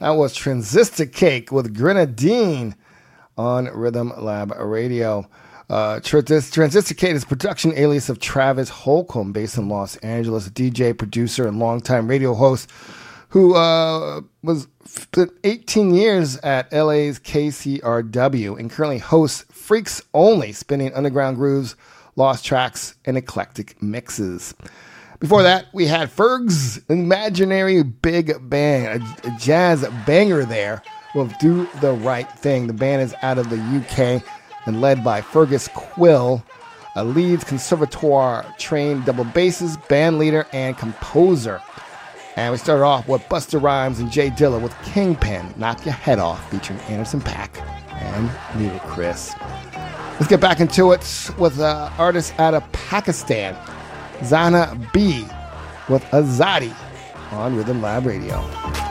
That was Transistor Cake with Grenadine on Rhythm Lab Radio. Transistor Cake is a production alias of Travis Holcomb, based in Los Angeles, a DJ, producer, and longtime radio host who was 18 years at LA's KCRW and currently hosts Freaks Only, spinning underground grooves, lost tracks, and eclectic mixes. Before that, we had Ferg's Imaginary Big Band, a jazz banger there with Do the Right Thing. The band is out of the UK and led by Fergus Quill, a Leeds Conservatoire-trained double bassist, band leader, and composer. And we started off with Busta Rhymes and Jay Dilla with Kingpin, Knock Your Head Off, featuring Anderson .Paak and Little Chris. Let's get back into it with an artist out of Pakistan, Zana B with Azadi on Rhythm Lab Radio.